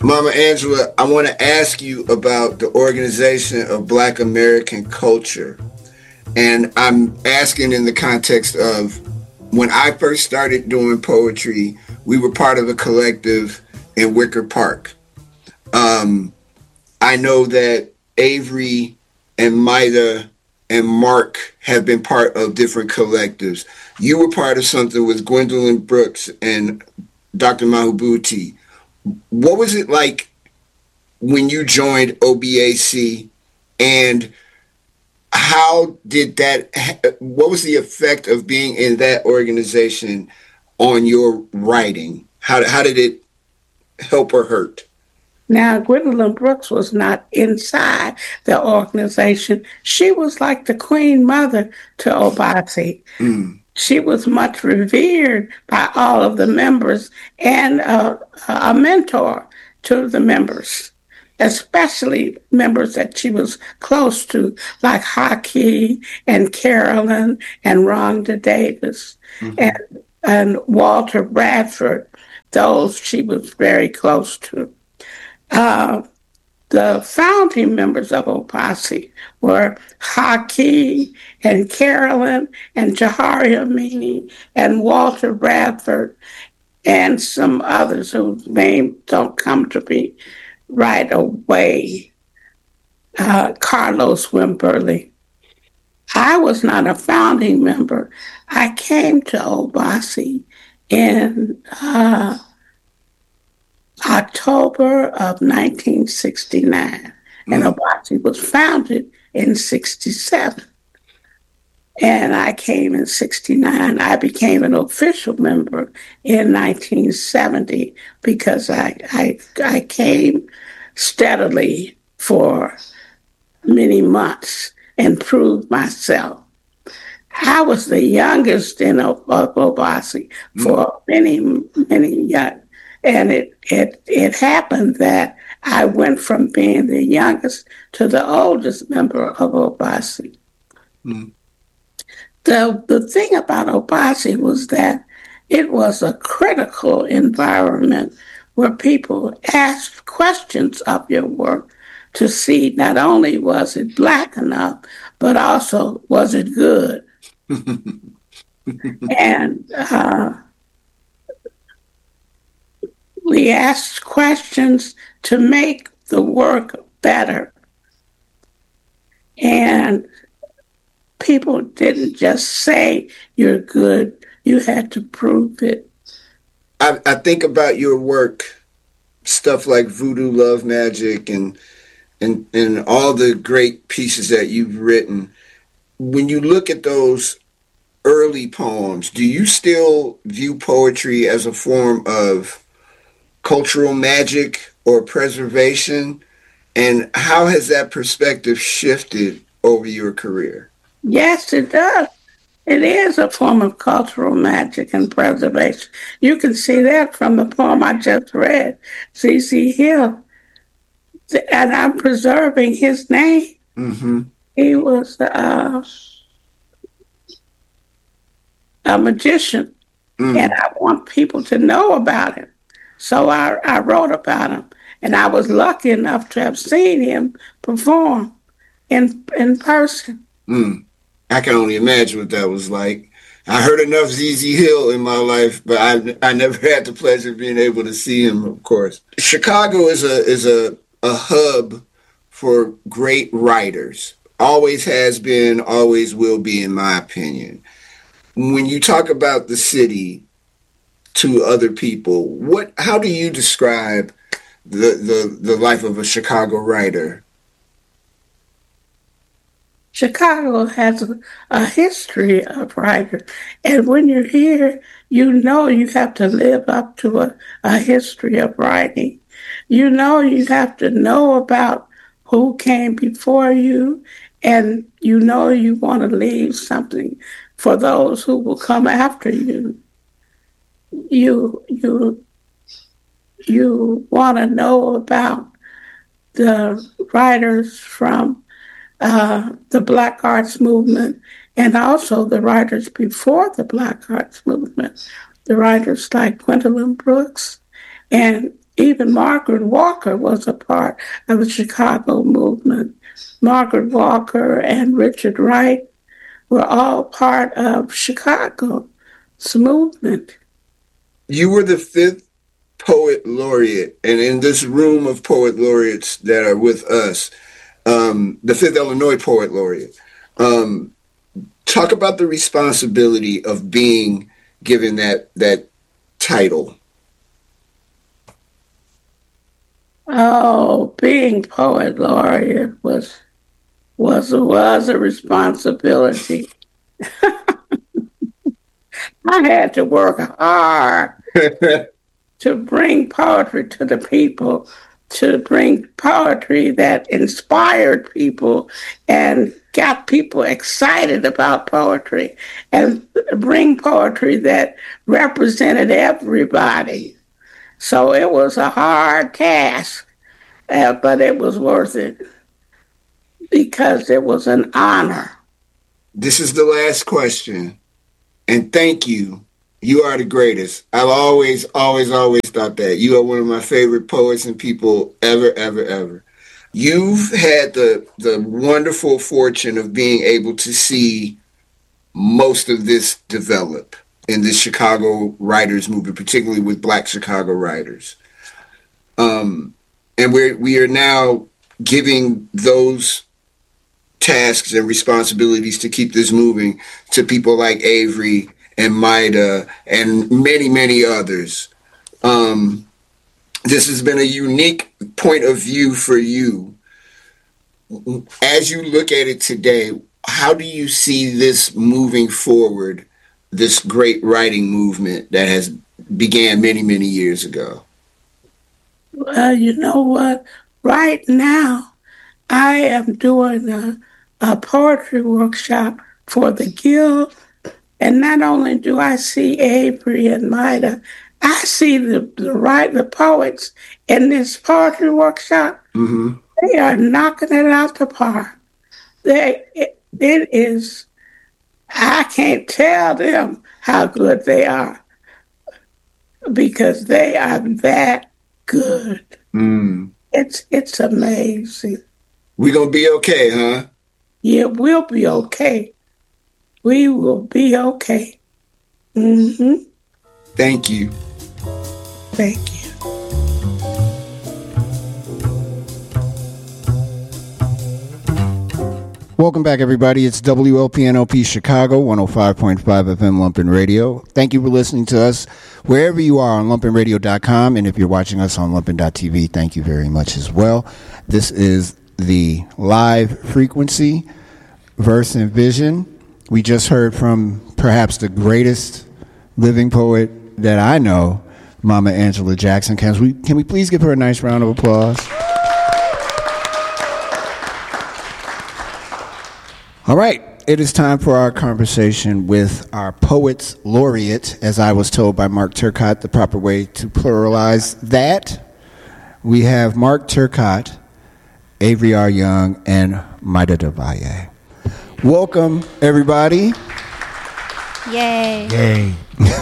Mama Angela, I want to ask you about the Organization of Black American Culture. And I'm asking in the context of when I first started doing poetry, we were part of a collective in Wicker Park. I know that Avery and Maida and Mark have been part of different collectives. You were part of something with Gwendolyn Brooks and Dr. Mahubuti. What was it like when you joined OBAC, and how did that, what was the effect of being in that organization on your writing? How did it help or hurt? Now, Gwendolyn Brooks was not inside the organization. She was like the queen mother to Obasi. She was much revered by all of the members and a mentor to the members, especially members that she was close to, like Haki and Carolyn and Rhonda Davis and Walter Bradford. Those she was very close to. The founding members of Opasi were Haki and Carolyn and Jahari Amini and Walter Bradford and some others whose names don't come to me right away. Carlos Wimberly. I was not a founding member. I came to Obasi in October of 1969, and Obasi was founded in 67. And I came in 69. I became an official member in 1970 because I came steadily for many months and proved myself. I was the youngest in Obasi for many years. And it happened that I went from being the youngest to the oldest member of Obasi. The thing about Obasi was that it was a critical environment where people asked questions of your work to see not only was it Black enough, but also was it good. And we asked questions to make the work better. And people didn't just say you're good, you had to prove it. I think about your work, stuff like Voodoo Love Magic and all the great pieces that you've written. When you look at those early poems, do you still view poetry as a form of cultural magic or preservation? And how has that perspective shifted over your career? Yes, it does. It is a form of cultural magic and preservation. You can see that from the poem I just read, C.C. Hill. And I'm preserving his name. He was a magician, and I want people to know about him. So I wrote about him, and I was lucky enough to have seen him perform in person. I can only imagine what that was like. I heard enough ZZ Hill in my life, but I never had the pleasure of being able to see him, of course. Chicago is a hub for great writers. Always has been, always will be, in my opinion. When you talk about the city to other people, how do you describe the life of a Chicago writer? Chicago has a history of writers, and when you're here, you know you have to live up to a history of writing. You know you have to know about who came before you, and you know you want to leave something for those who will come after you. You want to know about the writers from the Black Arts Movement, and also the writers before the Black Arts Movement, the writers like Gwendolyn Brooks and Even Margaret Walker was a part of the Chicago movement. Margaret Walker and Richard Wright were all part of Chicago's movement. You were the 5th poet laureate, and in this room of poet laureates that are with us, the 5th Illinois poet laureate. Talk about the responsibility of being given that title. Oh, being poet laureate was a responsibility. I had to work hard to bring poetry to the people, to bring poetry that inspired people and got people excited about poetry, and bring poetry that represented everybody. So it was a hard task, but it was worth it because it was an honor. This is the last question, and thank you. You are the greatest. I've always thought that. You are one of my favorite poets and people ever. You've had the wonderful fortune of being able to see most of this develop in the Chicago writers movement, particularly with Black Chicago writers. And we are now giving those tasks and responsibilities to keep this moving to people like Avery and Maida and many others. This has been a unique point of view for you. As you look at it today, how do you see this moving forward, this great writing movement that has began many years ago? Well, you know what? Right now, I am doing a poetry workshop for the Guild. And not only do I see Avery and Maida, I see the poets in this poetry workshop. Mm-hmm. They are knocking it out the park. It is, I can't tell them how good they are because they are that good. Mm. It's amazing. We're going to be okay, huh? Yeah, we'll be okay. We will be okay. Mm-hmm. Thank you. Thank you. Welcome back, everybody. It's WLPNLP Chicago, 105.5 FM Lumpen Radio. Thank you for listening to us wherever you are on lumpenradio.com. And if you're watching us on lumpen.tv, thank you very much as well. This is the live frequency, verse and vision. We just heard from perhaps the greatest living poet that I know, Mama Angela Jackson. Can we please give her a nice round of applause? All right, it is time for our conversation with our Poets Laureate, as I was told by Mark Turcott, the proper way to pluralize that. We have Mark Turcott, Avery R. Young, and Maida Del Valle. Welcome, everybody. Yay. Yay.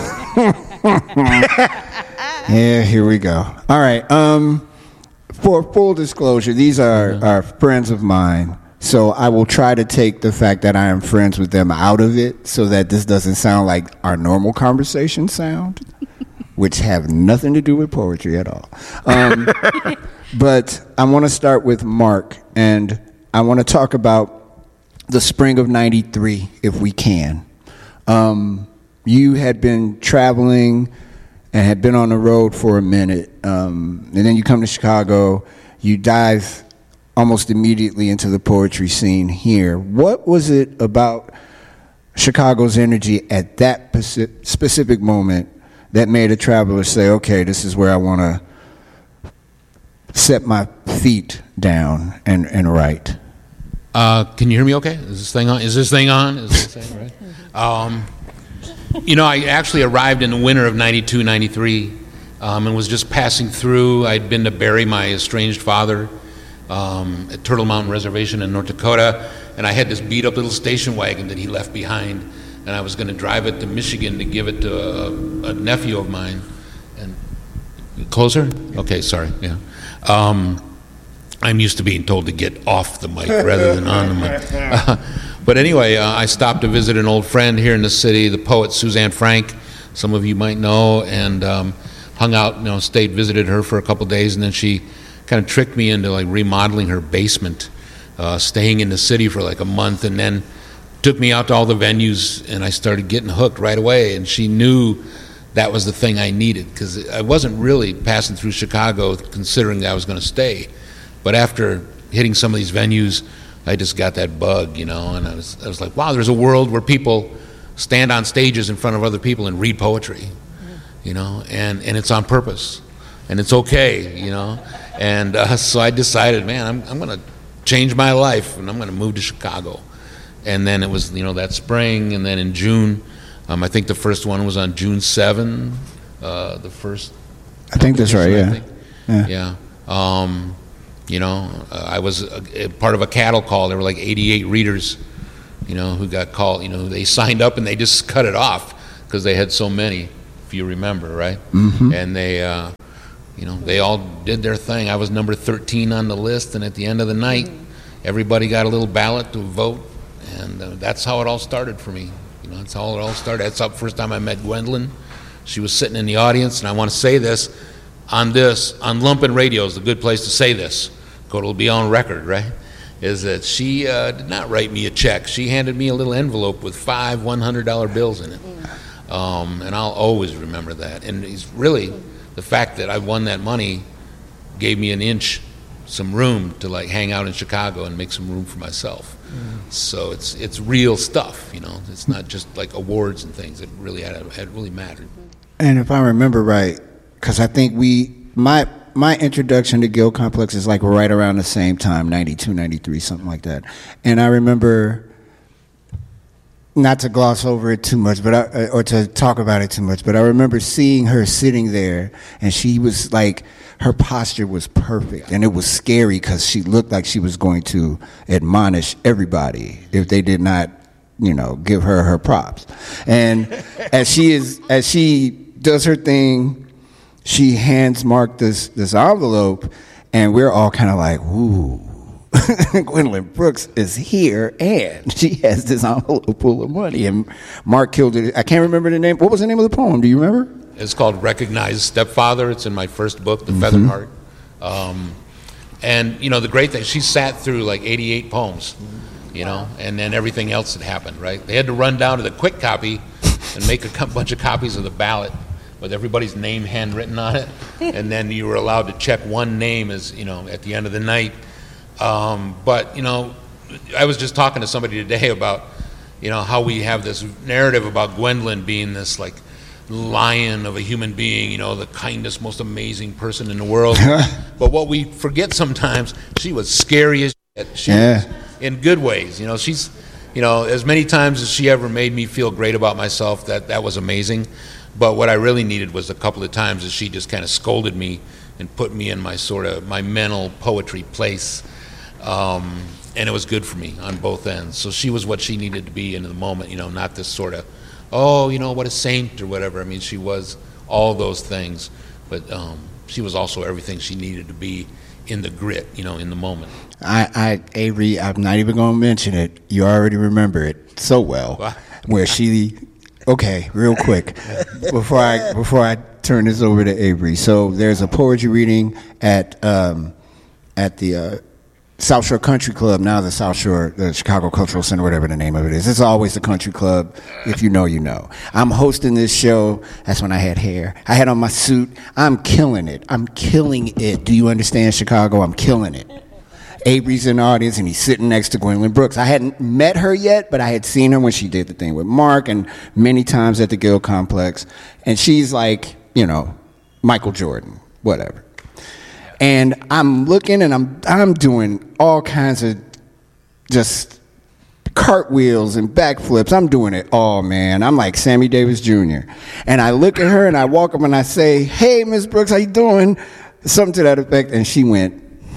Yeah, here we go. All right. For full disclosure, these are friends of mine. So I will try to take the fact that I am friends with them out of it so that this doesn't sound like our normal conversation sound, which have nothing to do with poetry at all. But I want to start with Mark, and I want to talk about the spring of '93, if we can. You had been traveling and had been on the road for a minute, and then you come to Chicago, you dive almost immediately into the poetry scene here. What was it about Chicago's energy at that specific moment that made a traveler say, okay, this is where I want to set my feet down and write? Can you hear me okay? Is this thing on? Is this thing right? I actually arrived in the winter of 92, 93, and was just passing through. I'd been to bury my estranged father at Turtle Mountain Reservation in North Dakota, and I had this beat-up little station wagon that he left behind, and I was going to drive it to Michigan to give it to a nephew of mine. And Closer? Okay, sorry. Yeah. I'm used to being told to get off the mic rather than on the mic. But anyway, I stopped to visit an old friend here in the city, the poet Suzanne Frank. Some of you might know, and hung out, visited her for a couple days, and then she kind of tricked me into like remodeling her basement, staying in the city for like a month, and then took me out to all the venues, and I started getting hooked right away. And she knew that was the thing I needed, because I wasn't really passing through Chicago considering that I was going to stay. But after hitting some of these venues, I just got that bug, and I was like, wow, there's a world where people stand on stages in front of other people and read poetry, and it's on purpose, and it's okay, And so I decided, man, I'm going to change my life, and I'm going to move to Chicago. And then it was, that spring, and then in June, I think the first one was on June 7, the first. I think that's right, yeah. I was a part of a cattle call. There were like 88 readers, who got called. They signed up and they just cut it off because they had so many, if you remember, right? Mm-hmm. And they all did their thing. I was number 13 on the list, and at the end of the night, everybody got a little ballot to vote, and that's how it all started for me. That's how it all started. That's the first time I met Gwendolyn. She was sitting in the audience, and I want to say this on Lumpen Radio is a good place to say this, because it'll be on record, right? Is that she did not write me a check. She handed me a little envelope with 5 $100 bills in it. And I'll always remember that. And it's really the fact that I won that money gave me some room to like hang out in Chicago and make some room for myself. So it's real stuff, It's not just like awards and things. It really had really mattered. And if I remember right, because I think my introduction to Gill Complex is like right around the same time, 92, 93, something like that. And I remember, not to gloss over it too much, or to talk about it too much, but I remember seeing her sitting there, and she was like, her posture was perfect, and it was scary because she looked like she was going to admonish everybody if they did not, give her props. And as she does her thing, she hands Mark this envelope, and we're all kind of like, ooh, Gwendolyn Brooks is here, and she has this envelope full of money. And Mark killed it. I can't remember the name. What was the name of the poem? Do you remember? It's called Recognized Stepfather. It's in my first book, The Feathered Heart. And, the great thing, she sat through like 88 poems, and then everything else that happened, right? They had to run down to the quick copy and make a bunch of copies of the ballot with everybody's name handwritten on it, and then you were allowed to check one name as, at the end of the night. But, I was just talking to somebody today about, how we have this narrative about Gwendolyn being this, like, lion of a human being, the kindest, most amazing person in the world. But what we forget sometimes, she was scary as shit. She was, in good ways. She's, as many times as she ever made me feel great about myself, that was amazing. But what I really needed was a couple of times that she just kind of scolded me and put me in my mental poetry place. And it was good for me on both ends. So she was what she needed to be in the moment, not this sort of, what a saint or whatever. I mean, she was all those things, but she was also everything she needed to be in the grit, in the moment. Avery, I'm not even going to mention it. You already remember it so well. What? Where she, okay, real quick, before I turn this over to Avery. So there's a poetry reading at the South Shore Country Club, now the Chicago Cultural Center, whatever the name of it is. It's always the country club. If you know, you know. I'm hosting this show. That's when I had hair. I had on my suit. I'm killing it. I'm killing it. Do you understand, Chicago? I'm killing it. Avery's in the audience, and he's sitting next to Gwendolyn Brooks. I hadn't met her yet, but I had seen her when she did the thing with Mark and many times at the Gill Complex. And she's like, Michael Jordan, whatever. And I'm looking, and I'm doing all kinds of just cartwheels and backflips. I'm doing it all, man. I'm like Sammy Davis Jr. And I look at her, and I walk up, and I say, "Hey, Miss Brooks, how you doing?" Something to that effect. And she went,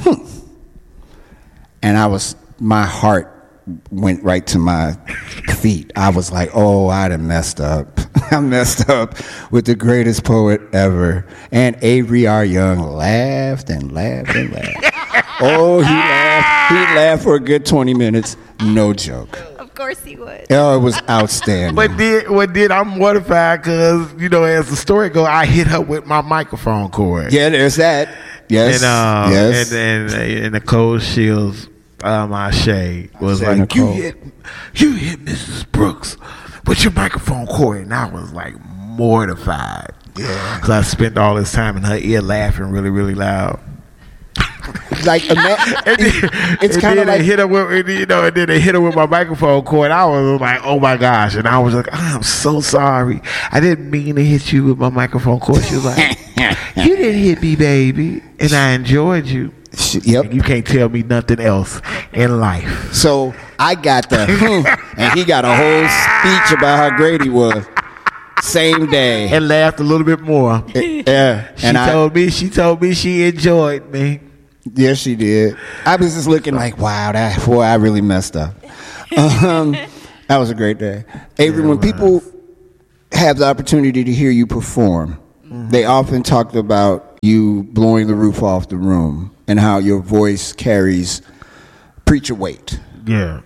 And my heart went right to my feet. I was like, oh, I done messed up. I messed up with the greatest poet ever. And Avery R. Young laughed and laughed and laughed. Oh, he laughed. He laughed for a good 20 minutes. No joke. Of course he would. Oh, it was outstanding. What did I'm mortified because, as the story goes, I hit her with my microphone cord. Yeah, there's that. Yes. And, yes. and Nicole Shields, my shade, was Say like, Nicole. you hit Mrs. Brooks with your microphone cord. And I was like mortified. Yeah. Because I spent all this time in her ear laughing really, really loud. Like, it's kind of like hit her with, and then they hit her with my microphone cord. I was like, oh my gosh. And I was like, I'm so sorry. I didn't mean to hit you with my microphone cord. She was like, you didn't hit me, baby. And I enjoyed you. Yep. And you can't tell me nothing else in life. So I got the and he got a whole speech about how great he was. Same day. And laughed a little bit more. Yeah. She told me she enjoyed me. Yes, she did. I was just looking like, wow, I really messed up. That was a great day. Avery, when people have the opportunity to hear you perform, they often talk about you blowing the roof off the room and how your voice carries preacher weight. Yeah.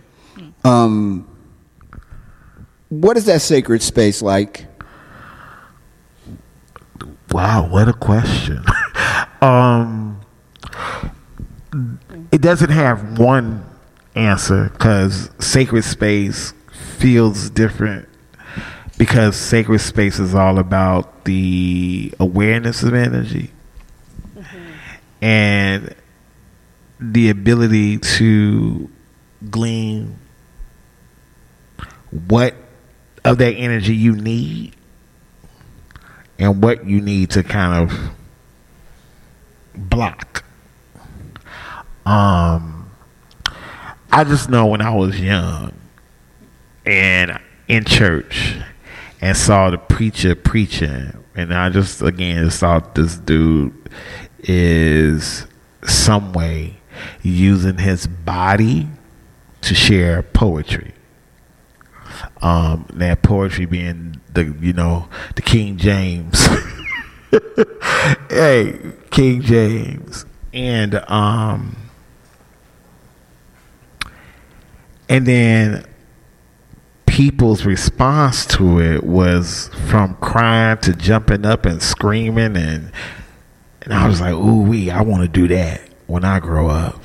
What is that sacred space like? Wow, what a question. It doesn't have one answer because sacred space feels different because sacred space is all about the awareness of energy and the ability to glean what of that energy you need and what you need to kind of block. I just know when I was young and in church and saw the preacher preaching, and I just again thought this dude is some way using his body to share poetry. That poetry being the King James. Hey, King James. And then people's response to it was from crying to jumping up and screaming, and I was like, ooh wee, I want to do that when I grow up.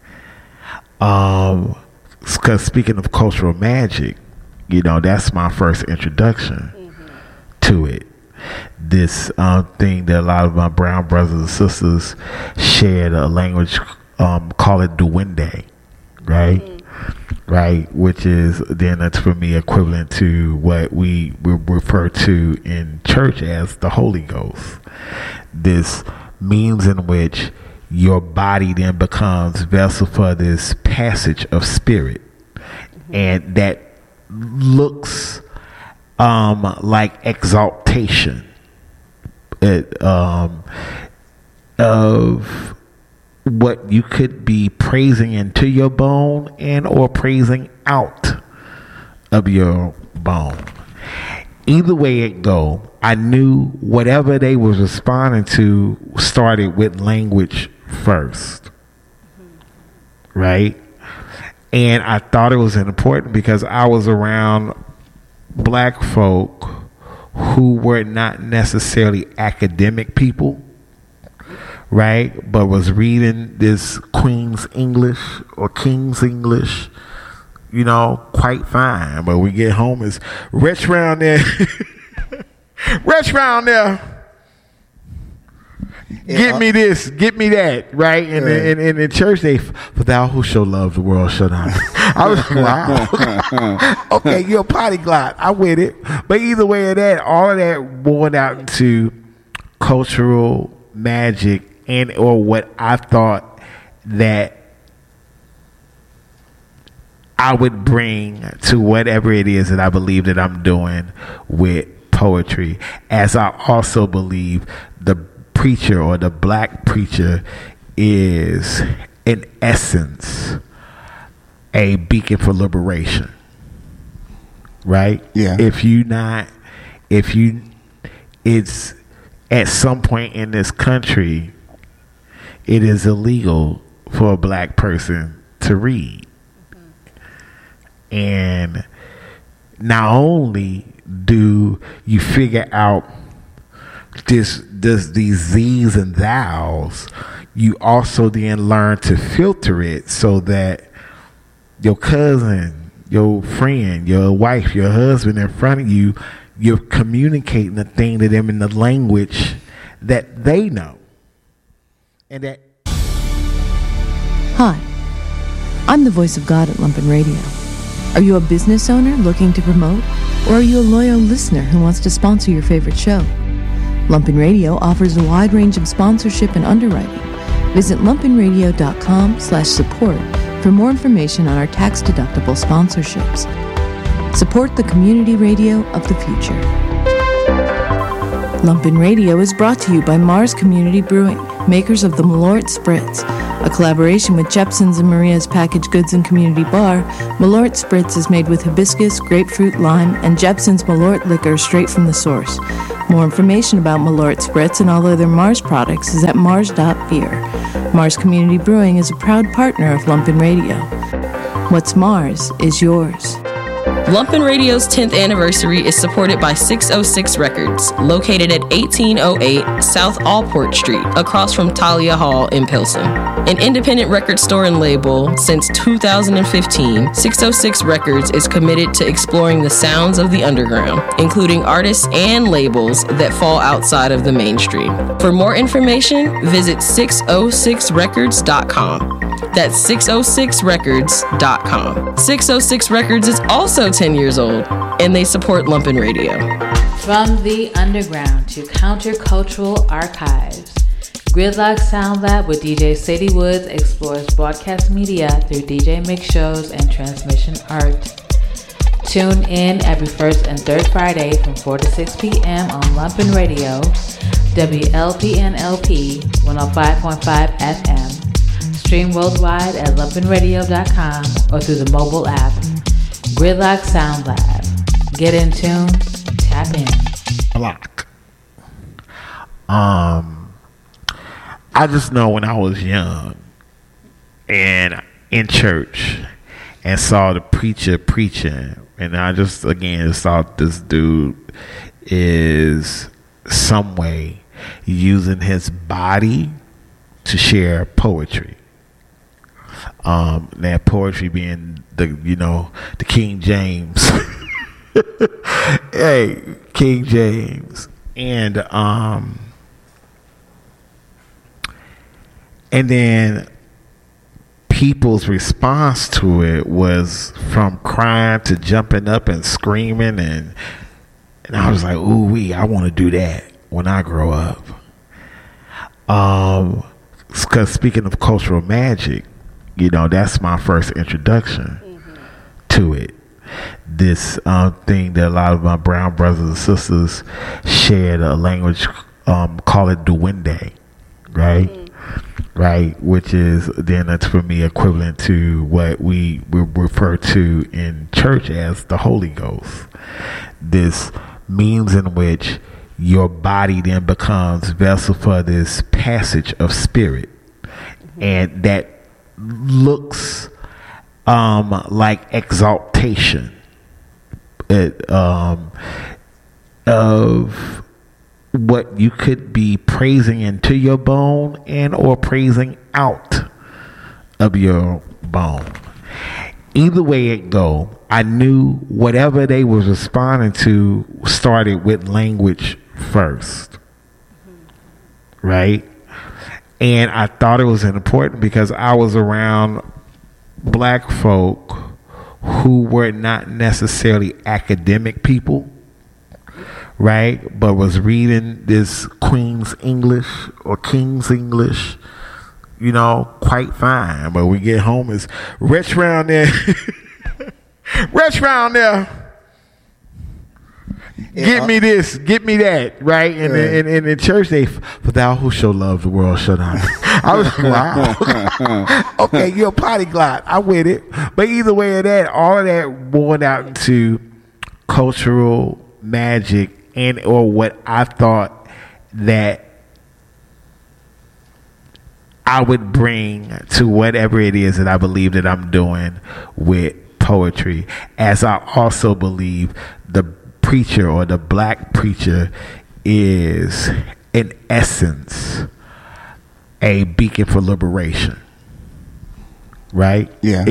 Because speaking of cultural magic, that's my first introduction to it. This thing that a lot of my brown brothers and sisters shared a language, call it Duwende, right? Right, which is then that's for me equivalent to what we refer to in church as the Holy Ghost. This means in which your body then becomes vessel for this passage of spirit, and that looks like exaltation of what you could be praising into your bone and or praising out of your bone. Either way it go, I knew whatever they was responding to started with language first. Right? And I thought it was important because I was around black folk who were not necessarily academic people, right? But was reading this Queen's English or King's English, quite fine. But we get home, it's rich round there. Rich round there. Get me this, get me that, right? And in the church, for thou who shall love the world shall not. I was like, wow. Okay, you're a polyglot. I'm with it. But either way of that, all of that born out into cultural magic and or what I thought that I would bring to whatever it is that I believe that I'm doing with poetry, as I also believe the preacher or the black preacher is in essence a beacon for liberation, right? Yeah. If it's at some point in this country, it is illegal for a black person to read. And not only do you figure out these these and thous, you also then learn to filter it so that your cousin, your friend, your wife, your husband in front of you, you're communicating the thing to them in the language that they know. And that. Hi, I'm the voice of God at Lumpen Radio. Are you a business owner looking to promote? Or are you a loyal listener who wants to sponsor your favorite show? Lumpen Radio offers a wide range of sponsorship and underwriting. Visit lumpenradio.com/support for more information on our tax-deductible sponsorships. Support the community radio of the future. Lumpen Radio is brought to you by Mars Community Brewing, makers of the Malort Spritz. A collaboration with Jepson's and Maria's Packaged Goods and Community Bar, Malort Spritz is made with hibiscus, grapefruit, lime, and Jepson's Malort liquor straight from the source. More information about Malort Spritz and all other Mars products is at mars.beer. Mars Community Brewing is a proud partner of Lumpen Radio. What's Mars is yours. Lumpen Radio's 10th anniversary is supported by 606 Records, located at 1808 South Allport Street, across from Talia Hall in Pilsen. An independent record store and label since 2015, 606 Records is committed to exploring the sounds of the underground, including artists and labels that fall outside of the mainstream. For more information, visit 606records.com. That's 606records.com. 606 Records is also 10 years old, and they support Lumpen Radio. From the underground to countercultural archives, Gridlock Sound Lab with DJ Sadie Woods explores broadcast media through DJ mix shows and transmission art. Tune in every first and third Friday from 4 to 6 p.m. on Lumpen Radio, WLPNLP 105.5 FM. Stream worldwide at lumpenradio.com or through the mobile app. Gridlock Sound Lab. Get in tune, tap in. Block. I just know when I was young and in church and saw the preacher preaching, and I just again thought this dude is some way using his body to share poetry. That poetry being the King James. Hey, King James. And then people's response to it was from crying to jumping up and screaming, and I was like, ooh wee, I want to do that when I grow up. Because speaking of cultural magic, that's my first introduction to it. This thing that a lot of my brown brothers and sisters shared a language, call it Duwende, right? Right, which is then that's for me equivalent to what we refer to in church as the Holy Ghost. This means in which your body then becomes vessel for this passage of spirit, and that looks like exaltation of what you could be praising into your bone and or praising out of your bone. Either way it go, I knew whatever they was responding to started with language first. Right? And I thought it was important because I was around black folk who were not necessarily academic people, right? But was reading this Queen's English or King's English, quite fine. But we get home, it's rich round there. Rich round there. Get me this, get me that, right? And in church, for thou who shall love the world shall not. I was like, wow. Okay, you're a polyglot. I'm with it. But either way of that, all of that born out into cultural magic or what I thought that I would bring to whatever it is that I believe that I'm doing with poetry, as I also believe the preacher or the black preacher is in essence a beacon for liberation, right? Yeah.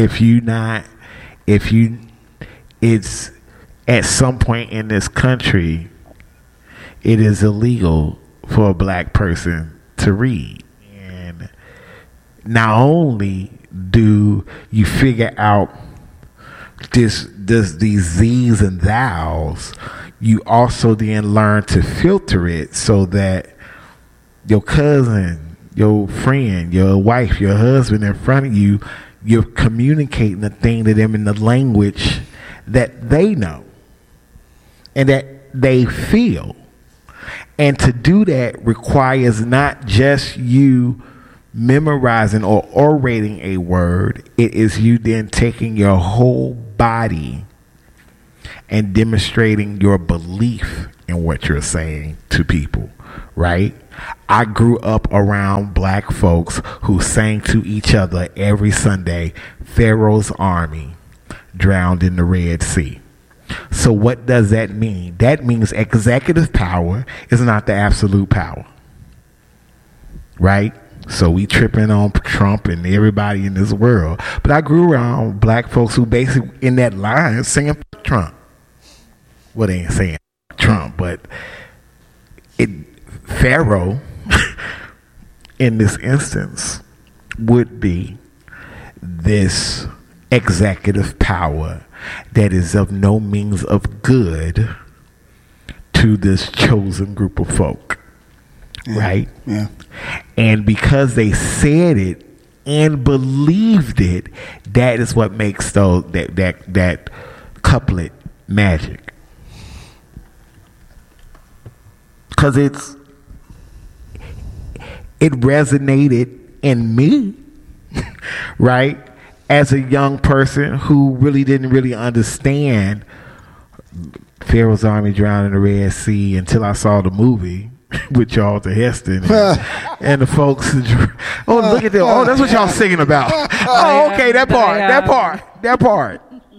It's at some point in this country, it is illegal for a black person to read. And not only do you figure out these these and thous, you also then learn to filter it so that your cousin, your friend, your wife, your husband in front of you, you're communicating the thing to them in the language that they know and that they feel. And to do that requires not just you memorizing or orating a word, it is you then taking your whole body and demonstrating your belief in what you're saying to people, right? I grew up around black folks who sang to each other every Sunday, Pharaoh's army drowned in the Red Sea. So what does that mean? That means executive power is not the absolute power, right? So we tripping on Trump and everybody in this world. But I grew around black folks who basically in that line saying Trump. Well, they ain't saying Trump, but Pharaoh in this instance would be this executive power that is of no means of good to this chosen group of folk. Yeah. Right? Yeah. And because they said it and believed it, that is what makes that couplet magic. Because it resonated in me, right? As a young person who really didn't really understand Pharaoh's army drowned in the Red Sea until I saw the movie with Charlton Heston and the folks. Oh, look at that! Oh, that's what y'all singing about. Oh, okay, that part.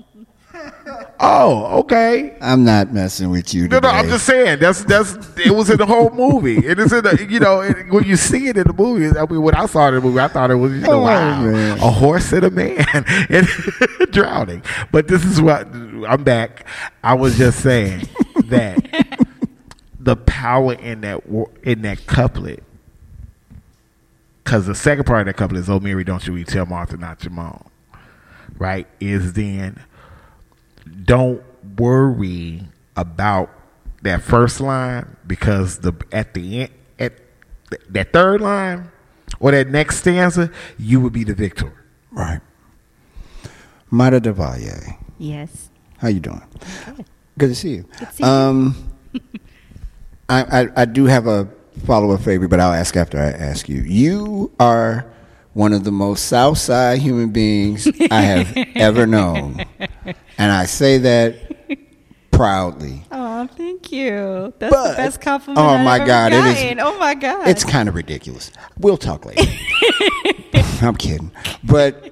Oh, okay. I'm not messing with you today. No, I'm just saying that's it was in the whole movie. It is in the when you see it in the movie. I mean, when I saw it in the movie, I thought it was wow, man. A horse and a man and drowning. But this is what I'm back. I was just saying that the power in that couplet, because the second part of that couplet is, "Oh Mary, don't you tell Martha not your mom," right? Is then. Don't worry about that first line, because at the end, at that third line or that next stanza, you will be the victor. Right. Maida Devalle. Yes. How you doing? Good to see you. Good to see you. I do have a follow-up favor, but I'll ask after I ask you. You are one of the most Southside human beings I have ever known. And I say that proudly. Oh, thank you. That's the best compliment oh my I've God, ever it gotten. is. Oh my God. It's kind of ridiculous. We'll talk later. I'm kidding. But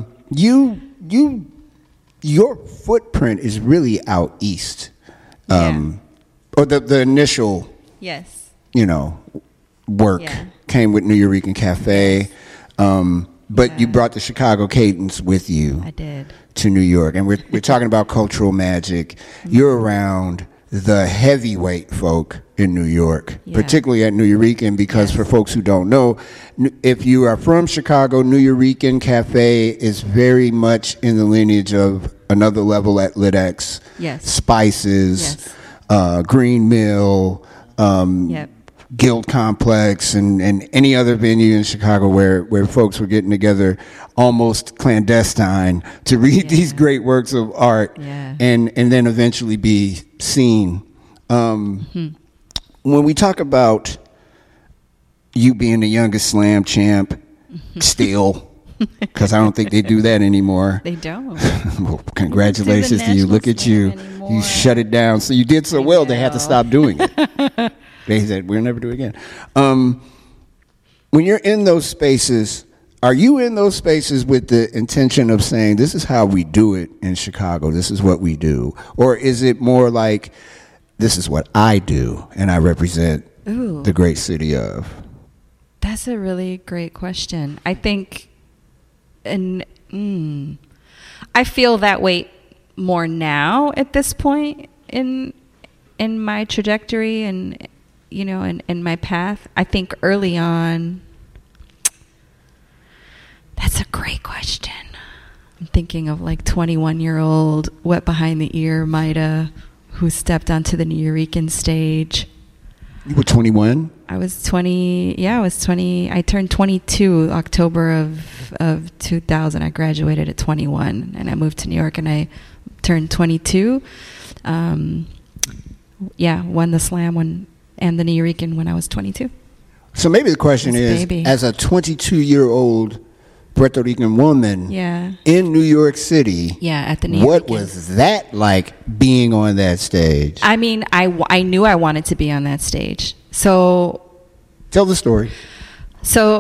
your footprint is really out east. Or the initial yes. Work came with New Eurekan Cafe. But you brought the Chicago Cadence with you. I did. To New York, and we're talking about cultural magic. You're around the heavyweight folk in New York, particularly at New Eurekan, because for folks who don't know, if you are from Chicago, New Eurekan Cafe is very much in the lineage of Another Level at Lit-X, Spices, Green Mill, Guild Complex, and any other venue in Chicago where folks were getting together almost clandestine to read these great works of art and then eventually be seen. When we talk about you being the youngest slam champ, still, because I don't think they do that anymore. They don't. Well, congratulations to you. Look at you. You shut it down. So you did so well, they had to stop doing it. They said, we'll never do it again. When you're in those spaces, are you in those spaces with the intention of saying, this is how we do it in Chicago, this is what we do? Or is it more like, this is what I do, and I represent the great city of? That's a really great question. I think, I feel that way more now at this point in my trajectory and, you know, in my path. I think early on, that's a great question. I'm thinking of like 21-year-old wet behind the ear Maida, who stepped onto the Nuyorican stage. You were 21? I was 20. Yeah, I was 20. I turned 22 October of 2000. I graduated at 21, and I moved to New York, and I turned 22. Won the Slam and the Nuyorican when I was 22. So maybe the question is, as a 22-year-old Puerto Rican woman in New York City, at the Nuyorican, what was that like being on that stage? I mean, I knew I wanted to be on that stage. So tell the story. So